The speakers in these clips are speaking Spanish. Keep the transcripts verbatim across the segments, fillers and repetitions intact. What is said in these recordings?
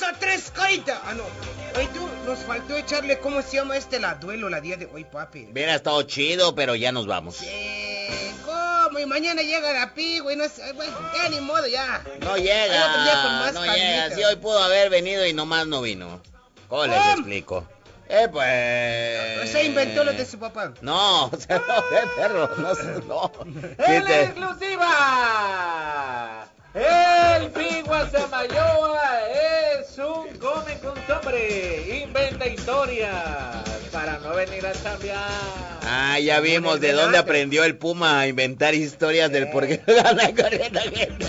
a tres, carita. Ah, no. Oye, tú, nos faltó echarle, ¿cómo se llama este? La duelo, la día de hoy, papi. Hubiera estado chido, pero ya nos vamos. Sí, ¿cómo? Y mañana llega la pi, güey, no sé, bueno, ya ni modo, ya. No llega, otro día con más no calmita. llega. Sí, hoy pudo haber venido y nomás no vino. ¿Cómo les explico? Eh, pues... Se inventó lo de su papá. No, o sea, no, eh, perro, no, no. ¡En la exclusiva! El Pigua Samayoa es un come con sombre, inventa historias para no venir a chambear. Ah, ya vimos de dónde aprendió el Puma a inventar historias del por qué gana con esta gente.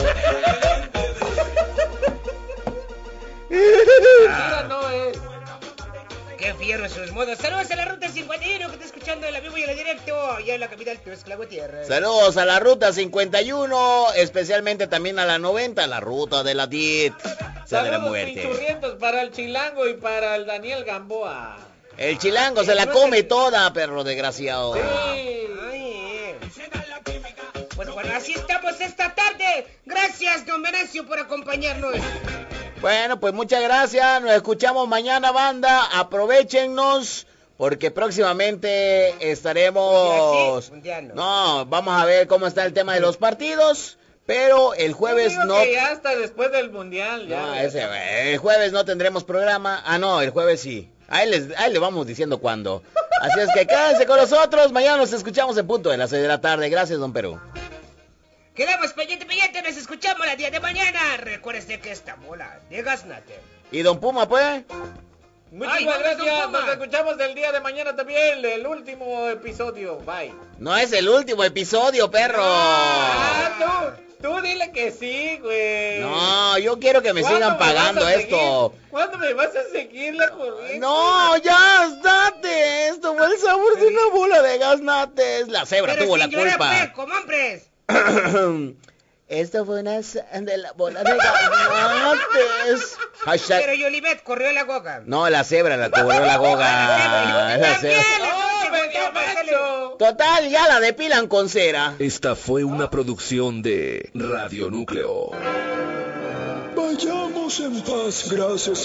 Mira, no es. Qué fierro sus modos. Saludos a la ruta cincuenta y uno que está escuchando en la vivo y en la directo. Ya en la capital Tuxtla Gutiérrez. Saludos a la ruta cincuenta y uno, especialmente también a la noventa, la ruta de la D I T. Saludos pinchurrientos para el Chilango y para el Daniel Gamboa. El Chilango se la come toda, perro desgraciado. Sí. Ay, pues bueno, así estamos esta tarde. Gracias, don Venancio, por acompañarnos. Bueno, pues muchas gracias. Nos escuchamos mañana, banda. Aprovéchennos, porque próximamente estaremos... No, vamos a ver cómo está el tema de los partidos. Pero el jueves Yo digo no... que ya hasta después del mundial. Ya no, ese, el jueves no tendremos programa. Ah, no, el jueves sí. Ahí les, ahí le vamos diciendo cuándo. Así es que quédense con nosotros. Mañana nos escuchamos en punto de las seis de la tarde. Gracias, don Perú. Quedamos pendiente, pendiente. Nos escuchamos el día de mañana. Recuérdese que esta bola de Gaznate. ¿Y don Puma, pues? Muchísimas Ay, gracias. Nos escuchamos el día de mañana también. El último episodio. Bye. No es el último episodio, perro. Ah, tú. Tú dile que sí, güey. No, yo quiero que me sigan pagando esto. ¿Cuándo me vas a seguir la corriente? No, ya, date. Esto fue el sabor de una bola de Gaznates. La cebra Pero tuvo la llorar, culpa. Pues, como hombres. Esto fue una de la bola de Gaznates. Hashtag... Pero Yolivet corrió la goga. No, la cebra la corrió la goga. La cebra. Total, ya la depilan con cera. Esta fue una producción de Radio Núcleo. Vayamos en paz, gracias.